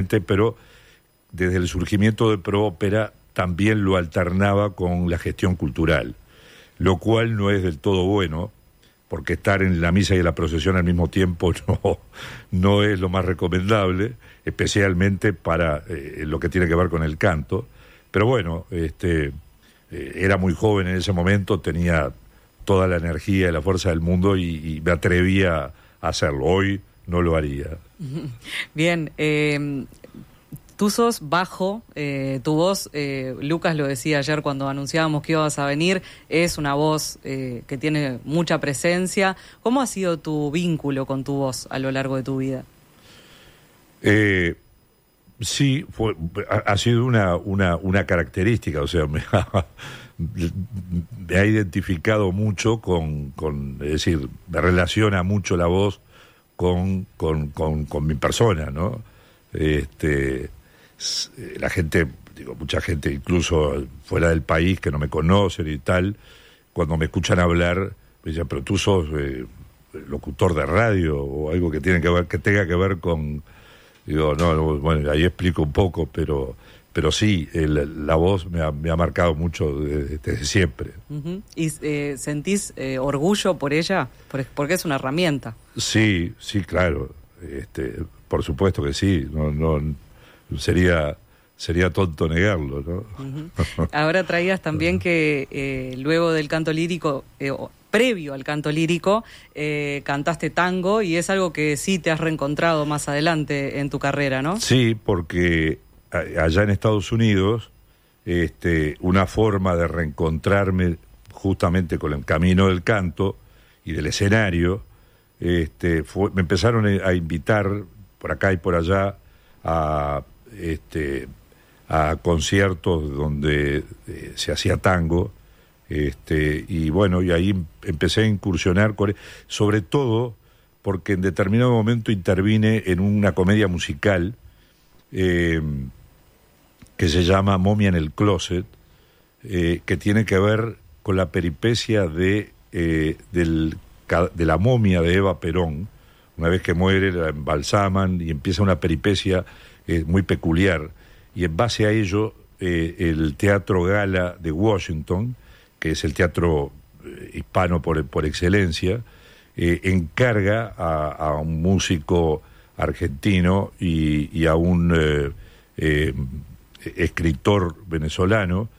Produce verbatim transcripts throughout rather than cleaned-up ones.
evidentemente, pero desde el surgimiento de Proópera también lo alternaba con la gestión cultural, lo cual no es del todo bueno, porque estar en la misa y en la procesión al mismo tiempo no, no es lo más recomendable, especialmente para eh, lo que tiene que ver con el canto. Pero bueno, este, eh, era muy joven en ese momento, tenía toda la energía y la fuerza del mundo y, y me atrevía a hacerlo. Hoy no lo haría. Bien, eh, tú sos bajo, eh, tu voz, eh, Lucas lo decía ayer cuando anunciábamos que ibas a venir, es una voz eh, que tiene mucha presencia. ¿Cómo ha sido tu vínculo con tu voz a lo largo de tu vida? Eh, sí, fue, ha, ha sido una, una, una característica, o sea, me ha, me ha identificado mucho con, con, es decir, me relaciona mucho la voz con, con, con, con mi persona, ¿no? Este... La gente, digo, mucha gente, incluso fuera del país, que no me conocen y tal, cuando me escuchan hablar, me dicen, pero tú sos eh, locutor de radio o algo que tiene que ver, que tenga que ver con... Digo, no, no, bueno, ahí explico un poco, pero pero sí, el, la voz me ha, me ha marcado mucho desde, desde siempre. Uh-huh. ¿Y eh, sentís eh, orgullo por ella? Porque es una herramienta. Sí, sí, claro. Este, por supuesto que sí. No, no, sería sería tonto negarlo, ¿no? Uh-huh. Ahora traías también que eh, luego del canto lírico, eh, previo al canto lírico, eh, cantaste tango, y es algo que sí te has reencontrado más adelante en tu carrera, ¿no? Sí, porque allá en Estados Unidos, este, una forma de reencontrarme justamente con el camino del canto y del escenario, este, fue, me empezaron a invitar por acá y por allá a, este, a conciertos donde eh, se hacía tango, este, y bueno, y ahí empecé a incursionar, con, sobre todo porque en determinado momento intervine en una comedia musical eh, que se llama Momia en el Closet, eh, que tiene que ver con la peripecia de, eh, del, de la momia de Eva Perón. Una vez que muere, la embalsaman y empieza una peripecia eh, muy peculiar. Y en base a ello, eh, el Teatro Gala de Washington, que es el teatro eh, hispano por, por excelencia, eh, encarga a, a un músico argentino y, y a un eh, eh, escritor venezolano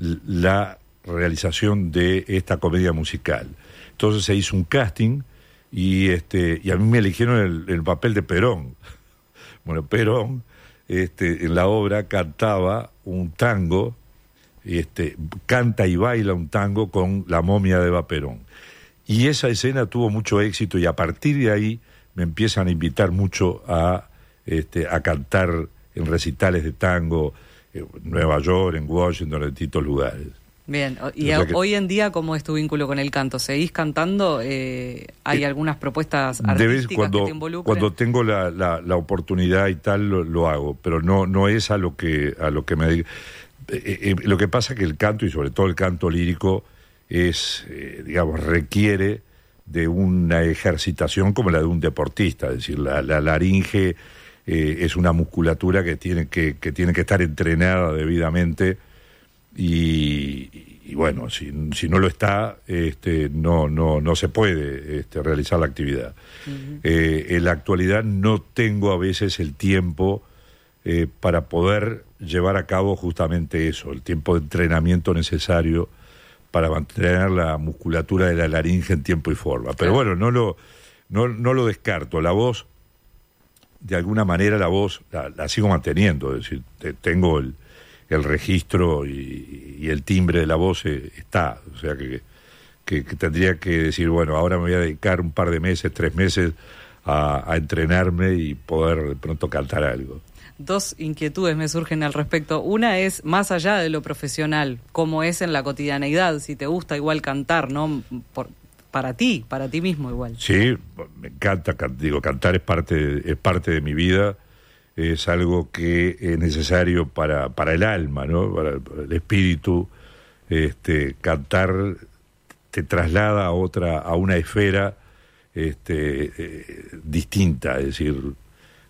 la realización de esta comedia musical. Entonces se hizo un casting y este y a mí me eligieron el, el papel de Perón. Bueno, Perón este, en la obra cantaba un tango, este, canta y baila un tango con la momia de Eva Perón. Y esa escena tuvo mucho éxito y a partir de ahí me empiezan a invitar mucho a, este, a cantar en recitales de tango en Nueva York, en Washington, en distintos lugares. Bien, y o sea que, hoy en día, ¿cómo es tu vínculo con el canto? ¿Seguís cantando? Eh, ¿Hay eh, algunas propuestas artísticas cuando, que te involucren? Cuando tengo la, la, la oportunidad y tal, lo, lo hago, pero no, no es a lo que, a lo que me... Eh, eh, lo que pasa es que el canto, y sobre todo el canto lírico, es, eh, digamos, requiere de una ejercitación como la de un deportista, es decir, la, la laringe eh, es una musculatura que tiene que, que tiene que estar entrenada debidamente y, y bueno, si, si no lo está, este, no, no, no se puede este, realizar la actividad. Uh-huh. Eh, en la actualidad no tengo a veces el tiempo eh, para poder llevar a cabo justamente eso, el tiempo de entrenamiento necesario para mantener la musculatura de la laringe en tiempo y forma. Pero bueno, no lo, no, no lo descarto. La voz, de alguna manera la voz la, la sigo manteniendo, es decir, te, tengo el, el registro y, y el timbre de la voz eh, está, o sea que, que, que tendría que decir, bueno, ahora me voy a dedicar un par de meses, tres meses a, a entrenarme y poder de pronto cantar algo. Dos inquietudes me surgen al respecto. Una es, más allá de lo profesional, cómo es en la cotidianeidad, si te gusta igual cantar, ¿no? Por, para ti, para ti mismo igual. Sí, me encanta, can, digo, cantar es parte, es parte de mi vida, es algo que es necesario para, para el alma, ¿no? Para, para el espíritu. Este, cantar te traslada a otra, a una esfera este, eh, distinta, es decir,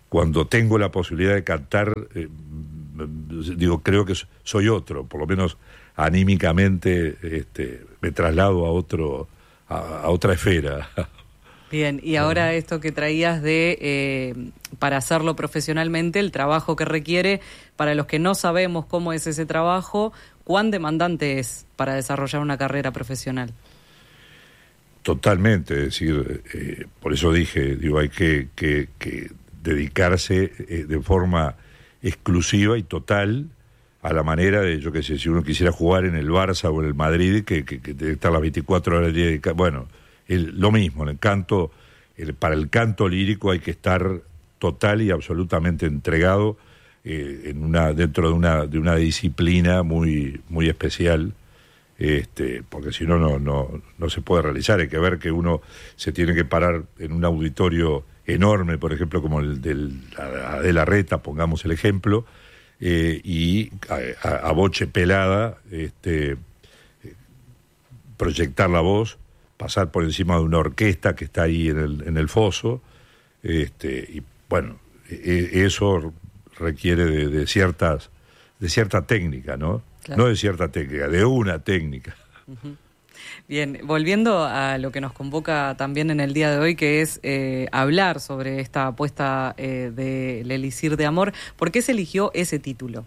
cuando tengo la posibilidad de cantar, eh, digo, creo que soy otro, por lo menos anímicamente este, me traslado a otro, a, a otra esfera. Bien, y ahora esto que traías de, eh, para hacerlo profesionalmente, el trabajo que requiere, para los que no sabemos cómo es ese trabajo, ¿cuán demandante es para desarrollar una carrera profesional? Totalmente, es decir, eh, por eso dije, digo, hay que, que, que dedicarse eh, de forma exclusiva y total a la manera de, yo qué sé, si uno quisiera jugar en el Barça o en el Madrid, que, que, que debe estar las veinticuatro horas del día, bueno, el, lo mismo, en el canto, el, para el canto lírico hay que estar total y absolutamente entregado eh, en una, dentro de una, de una disciplina muy, muy especial. Este, porque si no, no, no, no se puede realizar. Hay que ver que uno se tiene que parar en un auditorio enorme, por ejemplo, como el de la Reta, pongamos el ejemplo, eh, y a, a, a boche pelada, este, proyectar la voz, pasar por encima de una orquesta que está ahí en el, en el foso, este, y bueno, e, eso requiere de, de ciertas, de cierta técnica, ¿no? Claro. No de cierta técnica, de una técnica. Uh-huh. Bien, volviendo a lo que nos convoca también en el día de hoy, que es eh, hablar sobre esta apuesta eh, del Elixir de Amor, ¿por qué se eligió ese título?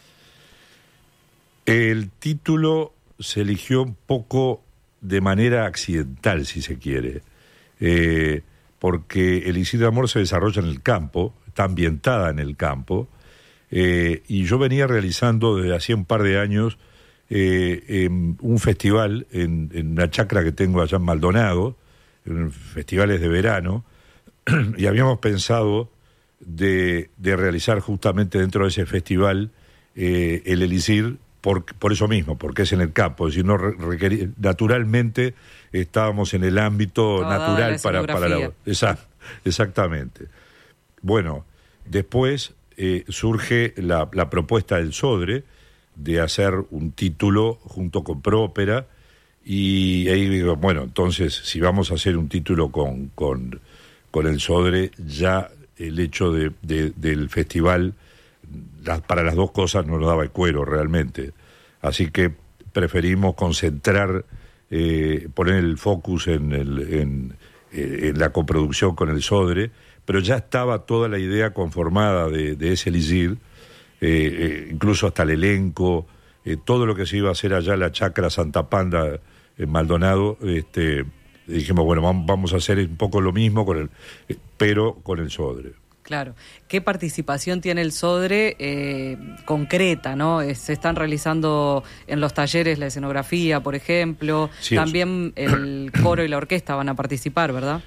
El título se eligió un poco de manera accidental, si se quiere, eh, porque Elixir de Amor se desarrolla en el campo, está ambientada en el campo, Eh, y yo venía realizando desde hacía un par de años eh, eh, un festival en, en una chacra que tengo allá en Maldonado, en festivales de verano, y habíamos pensado de, de realizar justamente dentro de ese festival eh, el Elixir, por, por eso mismo, porque es en el campo, es decir, no requería, naturalmente estábamos en el ámbito no, natural para, para la... Exact, exactamente. Bueno, después... Eh, surge la, la propuesta del Sodre de hacer un título junto con Própera, y ahí digo, bueno, entonces si vamos a hacer un título con, con, con el Sodre, ya el hecho de, de, del festival, la, para las dos cosas no nos daba el cuero realmente, así que preferimos concentrar, eh, poner el focus en, el, en, en la coproducción con el Sodre, pero ya estaba toda la idea conformada de, de ese Elixir, eh, eh, incluso hasta el elenco, eh, todo lo que se iba a hacer allá en la chacra Santa Panda en Maldonado, este, dijimos, bueno, vamos a hacer un poco lo mismo, con el, eh, pero con el Sodre. Claro. ¿Qué participación tiene el Sodre eh, concreta, no? Se están realizando en los talleres la escenografía, por ejemplo, sí, también es... el coro y la orquesta van a participar, ¿verdad?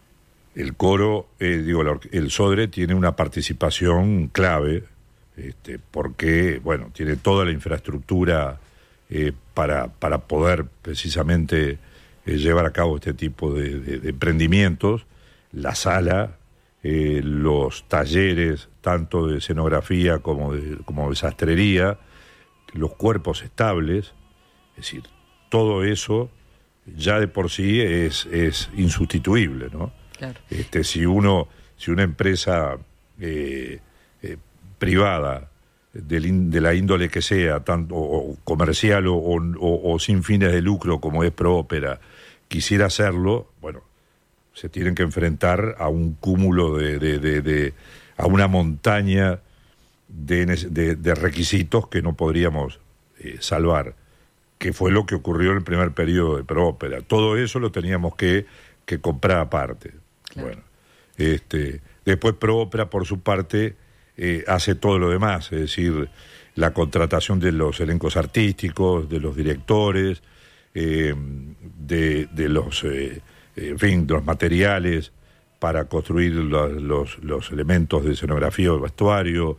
El coro, eh, digo, el Sodre tiene una participación clave, este, porque, bueno, tiene toda la infraestructura eh, para, para poder precisamente eh, llevar a cabo este tipo de, de, de emprendimientos, la sala, eh, los talleres, tanto de escenografía como de, como de sastrería, los cuerpos estables, es decir, todo eso ya de por sí es, es insustituible, ¿no? Claro. Este, si uno, si una empresa eh, eh, privada de, de la índole que sea, tanto o comercial o, o, o sin fines de lucro como es Própera, quisiera hacerlo, bueno, se tienen que enfrentar a un cúmulo de, de, de, de a una montaña de, de, de requisitos que no podríamos eh, salvar, que fue lo que ocurrió en el primer periodo de Própera. Todo eso lo teníamos que, que comprar aparte. Claro. Bueno, este, después Própera, por su parte, eh, hace todo lo demás, es decir, la contratación de los elencos artísticos, de los directores, eh, de, de los, eh, en fin, de los materiales para construir los, los, los elementos de escenografía o vestuario,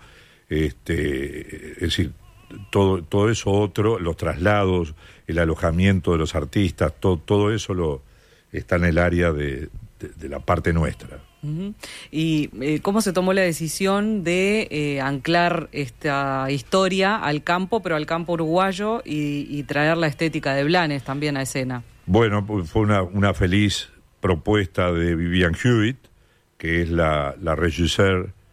este, es decir, todo, todo eso otro, los traslados, el alojamiento de los artistas, todo, todo eso lo está en el área de De, de la parte nuestra. Uh-huh. ¿Y eh, cómo se tomó la decisión de eh, anclar esta historia al campo, pero al campo uruguayo, y, y traer la estética de Blanes también a escena? Bueno, fue una, una feliz propuesta de Vivian Hewitt, que es la, la regisseur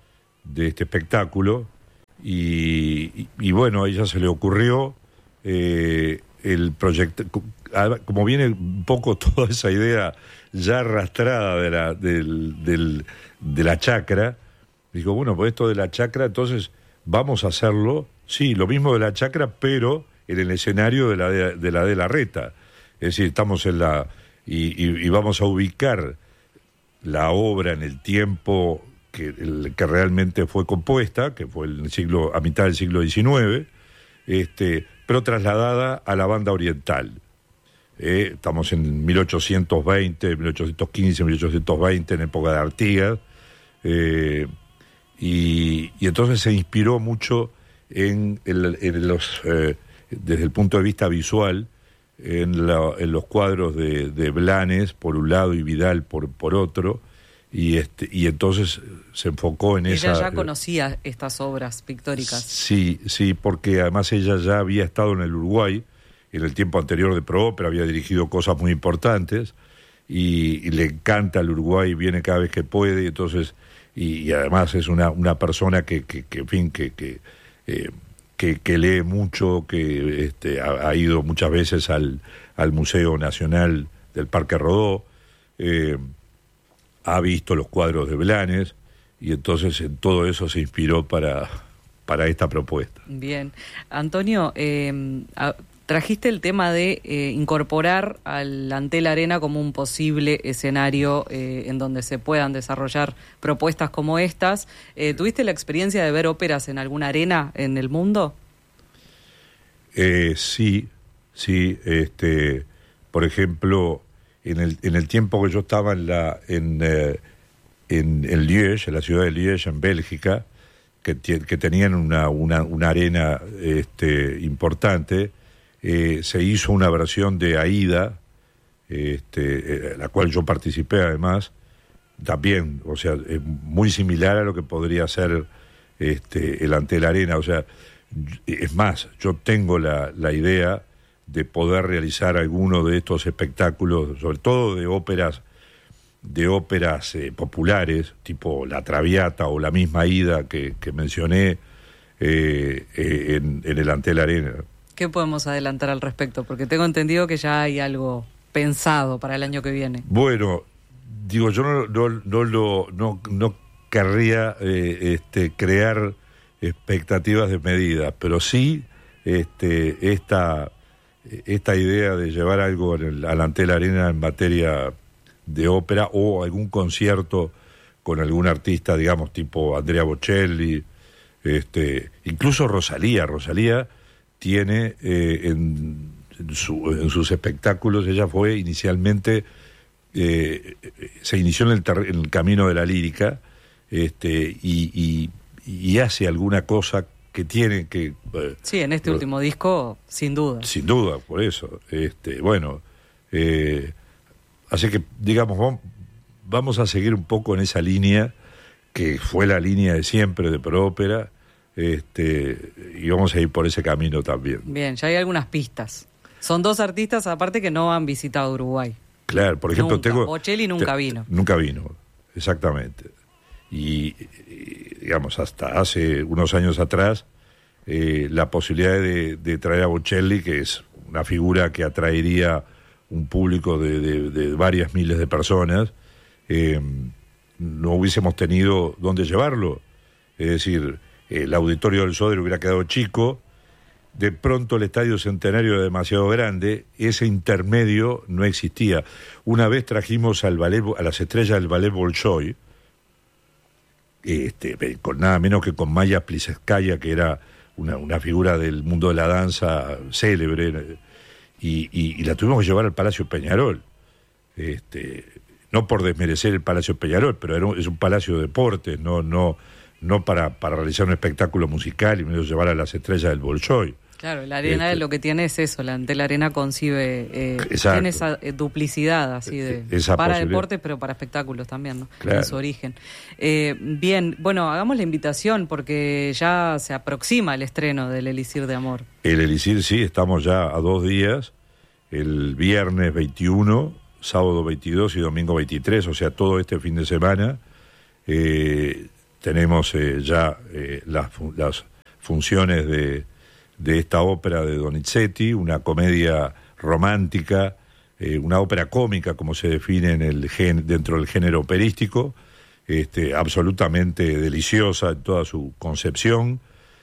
de este espectáculo, y, y, y bueno, a ella se le ocurrió eh, el proyecto, como viene un poco toda esa idea ya arrastrada de la, del, del, de la chacra, dijo, bueno, pues esto de la chacra, entonces vamos a hacerlo, sí, lo mismo de la chacra, pero en el escenario de la de, de la de la Reta. Es decir, estamos en la... Y, y, y vamos a ubicar la obra en el tiempo que, el, que realmente fue compuesta, que fue en el siglo, a mitad del siglo diecinueve, este, pero trasladada a la banda oriental. Eh, estamos en mil ochocientos veinte, mil ochocientos quince, mil ochocientos veinte, en época de Artigas, eh, y, y entonces se inspiró mucho en, el, en los, eh, desde el punto de vista visual, en, la, en los cuadros de, de Blanes por un lado y Vidal por, por otro, y este y entonces se enfocó en ella esa... Ella ya conocía estas obras pictóricas. Sí, sí, porque además ella ya había estado en el Uruguay en el tiempo anterior de Proópera, había dirigido cosas muy importantes, y, y le encanta el Uruguay, viene cada vez que puede, y entonces, y, y además es una, una persona que, que, que en fin, que... que eh, Que, que lee mucho, que este, ha, ha ido muchas veces al, al Museo Nacional del Parque Rodó, eh, ha visto los cuadros de Blanes, y entonces en todo eso se inspiró para, para esta propuesta. Bien. Antonio, eh, a, trajiste el tema de eh, incorporar al Antel Arena como un posible escenario eh, en donde se puedan desarrollar propuestas como estas. Eh, ¿Tuviste la experiencia de ver óperas en alguna arena en el mundo? Eh, sí, sí. Este, por ejemplo, en el, en el tiempo que yo estaba en, la, en, eh, en, en Liège, en la ciudad de Liège, en Bélgica, que, que tenían una, una, una arena este, importante, Eh, se hizo una versión de Aida, este, eh, la cual yo participé además, también, o sea, eh, muy similar a lo que podría ser este, el Antel Arena. O sea, es más, yo tengo la, la idea de poder realizar alguno de estos espectáculos, sobre todo de óperas, de óperas eh, populares, tipo La Traviata o la misma Aida que, que mencioné eh, eh, en, en el Antel Arena. ¿Qué podemos adelantar al respecto? Porque tengo entendido que ya hay algo pensado para el año que viene. Bueno, digo, yo no, no, no, lo, no, no querría eh, este, crear expectativas desmedidas, pero sí este, esta, esta idea de llevar algo en el, al Antel Arena en materia de ópera, o algún concierto con algún artista, digamos, tipo Andrea Bocelli, este, incluso Rosalía. Rosalía tiene eh, en, en, su, en sus espectáculos, ella fue inicialmente, eh, se inició en el, ter, en el camino de la lírica, este, y, y, y hace alguna cosa que tiene que... Eh, sí, en este lo, último disco, sin duda. Sin duda, por eso. Este, bueno, eh, así que, digamos, vamos, vamos a seguir un poco en esa línea, que fue la línea de siempre de Proópera, Este, y vamos a ir por ese camino también. Bien, ya hay algunas pistas. Son dos artistas aparte que no han visitado Uruguay. Claro, por ejemplo, nunca. tengo... Bocelli nunca te, vino. Nunca vino, exactamente. Y, y digamos, hasta hace unos años atrás, eh, la posibilidad de, de traer a Bocelli, que es una figura que atraería un público de, de, de varias miles de personas, eh, no hubiésemos tenido dónde llevarlo. Es decir, el Auditorio del Sodre hubiera quedado chico, de pronto el Estadio Centenario era demasiado grande, ese intermedio no existía. Una vez trajimos al ballet, a las estrellas del ballet Bolshoi, este, con nada menos que con Maya Plisetskaya, que era una, una figura del mundo de la danza célebre, y, y, y la tuvimos que llevar al Palacio Peñarol. Este, no por desmerecer el Palacio Peñarol, pero era un, es un palacio de deportes, no... no no para, para realizar un espectáculo musical y menos llevar a las estrellas del Bolshoi. Claro, la arena este, lo que tiene es eso, la Antel Arena concibe, eh, tiene esa eh, duplicidad así de esa para deportes, pero para espectáculos también, ¿no? Claro. En su origen. Eh, bien, bueno, hagamos la invitación porque ya se aproxima el estreno del Elixir de Amor. El Elixir, sí, estamos ya a dos días, el viernes veintiuno, sábado veintidós y domingo veintitrés, o sea, todo este fin de semana. Eh, tenemos eh, ya eh, las, las funciones de, de esta ópera de Donizetti, una comedia romántica, eh, una ópera cómica, como se define en el gen, dentro del género operístico, este, absolutamente deliciosa en toda su concepción,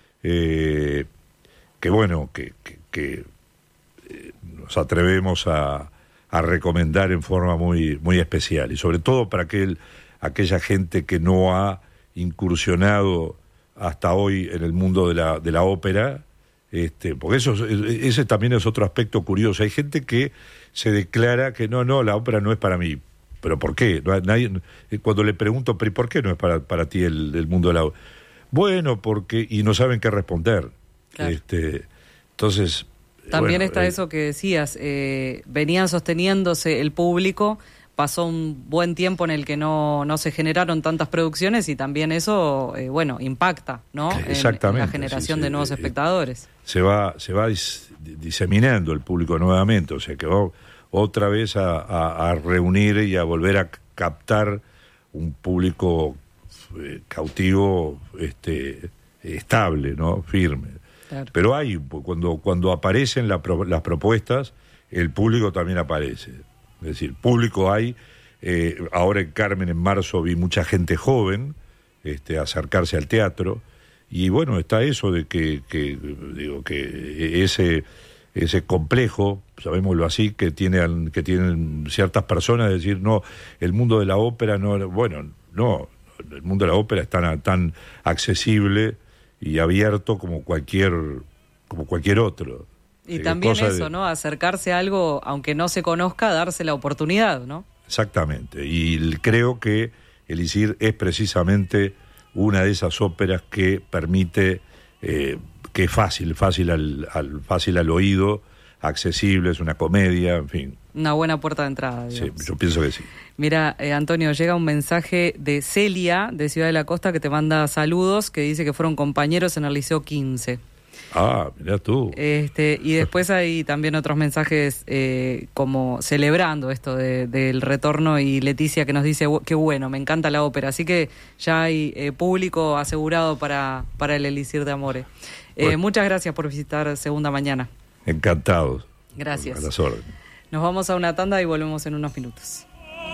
eh, que bueno, que, que, que eh, nos atrevemos a, a recomendar en forma muy, muy especial, y sobre todo para aquel, aquella gente que no ha incursionado hasta hoy en el mundo de la, de la ópera, este, porque eso, ese también es otro aspecto curioso. Hay gente que se declara que no, no, la ópera no es para mí. ¿Pero por qué? No, nadie, cuando le pregunto, ¿pero por qué no es para, para ti el, el mundo de la ópera? Bueno, porque... y no saben qué responder. Claro. Este, entonces... También bueno, está eh, eso que decías, eh, venían sosteniéndose el público, pasó un buen tiempo en el que no, no se generaron tantas producciones y también eso, eh, bueno, impacta, ¿no? Exactamente. En, en la generación sí, de sí, nuevos eh, espectadores. Se va, se va dis, diseminando el público nuevamente, o sea que va otra vez a, a, a reunir y a volver a captar un público eh, cautivo, este, estable, ¿no? Firme. Claro. Pero hay, cuando, cuando aparecen la, las propuestas, el público también aparece. Es decir, público hay. Eh, ahora en Carmen, en marzo, vi mucha gente joven este, acercarse al teatro. Y bueno, está eso de que, que digo, que ese, ese complejo, sabémoslo así, que, tiene, que tienen ciertas personas, de decir, no, el mundo de la ópera, no, bueno, no, el mundo de la ópera es tan, tan accesible y abierto como cualquier, como cualquier otro. Y también eso, de... ¿no? Acercarse a algo, aunque no se conozca, darse la oportunidad, ¿no? Exactamente, y creo que Elixir es precisamente una de esas óperas que permite, eh, que es fácil, fácil al, al, fácil al oído, accesible, es una comedia, en fin. Una buena puerta de entrada, digamos. Sí, yo pienso que sí. Mira, eh, Antonio, llega un mensaje de Celia, de Ciudad de la Costa, que te manda saludos, que dice que fueron compañeros en el Liceo quince. Ah, mirá tú. Este, y después hay también otros mensajes eh, como celebrando esto de, del retorno, y Leticia que nos dice qué bueno, me encanta la ópera, así que ya hay eh, público asegurado para, para el Elixir de Amore. Eh, bueno. Muchas gracias por visitar Segunda Mañana. Encantados. Gracias. A las órdenes. Nos vamos a una tanda y volvemos en unos minutos.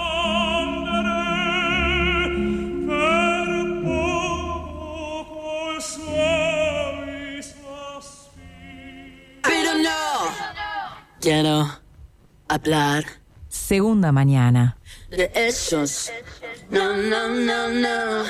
Quiero hablar. Segunda Mañana. De esos. No, no, no, no.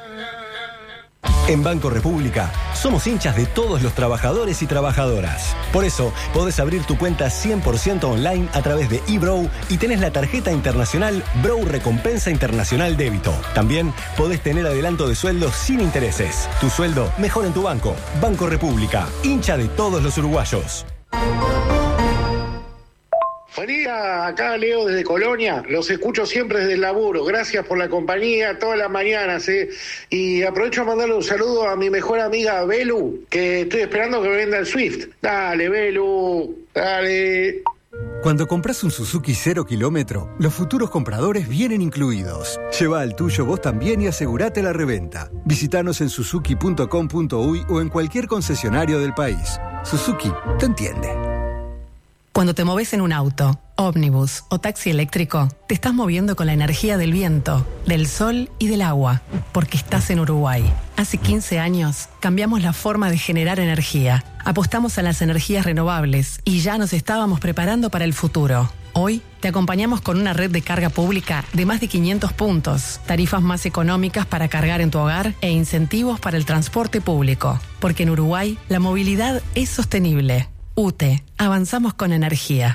En Banco República somos hinchas de todos los trabajadores y trabajadoras. Por eso podés abrir tu cuenta cien por ciento online a través de eBrow y tenés la tarjeta internacional Brow Recompensa Internacional Débito. También podés tener adelanto de sueldo sin intereses. Tu sueldo mejor en tu banco. Banco República, hincha de todos los uruguayos. Buen día, acá Leo desde Colonia, los escucho siempre desde el laburo, gracias por la compañía todas las mañanas, ¿eh? Y aprovecho a mandarle un saludo a mi mejor amiga Belu, que estoy esperando que me venda el Swift. Dale, Belu, dale. Cuando compras un Suzuki cero kilómetro, los futuros compradores vienen incluidos. Lleva al tuyo vos también y asegurate la reventa. Visítanos en suzuki punto com punto uy o en cualquier concesionario del país. Suzuki te entiende. Cuando te moves en un auto, ómnibus o taxi eléctrico, te estás moviendo con la energía del viento, del sol y del agua, porque estás en Uruguay. Hace quince años cambiamos la forma de generar energía, apostamos a las energías renovables y ya nos estábamos preparando para el futuro. Hoy te acompañamos con una red de carga pública de más de quinientos puntos, tarifas más económicas para cargar en tu hogar e incentivos para el transporte público, porque en Uruguay la movilidad es sostenible. U T E, avanzamos con energía.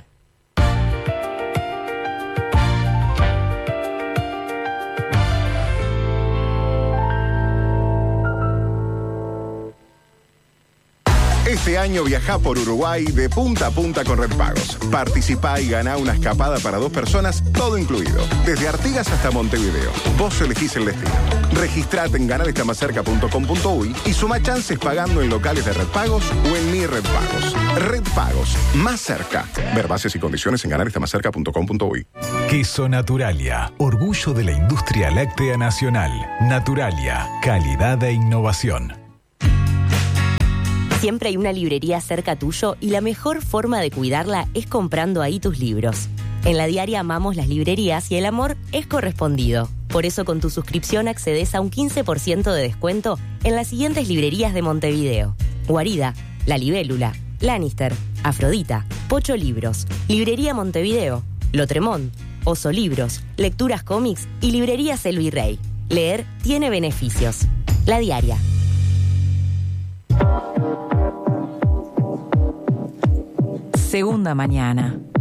Este año viajá por Uruguay de punta a punta con Red Pagos. Participá y ganá una escapada para dos personas, todo incluido. Desde Artigas hasta Montevideo. Vos elegís el destino. Registrate en ganar está más cerca punto com punto uy y suma chances pagando en locales de Red Pagos o en Mi Red Pagos. Red Pagos, más cerca. Ver bases y condiciones en ganar está más cerca punto com punto uy. Queso Naturalia, orgullo de la industria láctea nacional. Naturalia, calidad e innovación. Siempre hay una librería cerca tuyo y la mejor forma de cuidarla es comprando ahí tus libros. En La Diaria amamos las librerías y el amor es correspondido. Por eso con tu suscripción accedes a un quince por ciento de descuento en las siguientes librerías de Montevideo: Guarida, La Libélula, Lannister, Afrodita, Pocho Libros, Librería Montevideo, Lotremont, Oso Libros, Lecturas Cómics y Librerías El Virrey. Leer tiene beneficios. La Diaria. Segunda mañana.